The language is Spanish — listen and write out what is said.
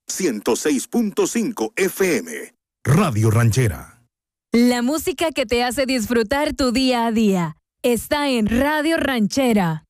106.5 FM. Radio Ranchera. La música que te hace disfrutar tu día a día está en Radio Ranchera.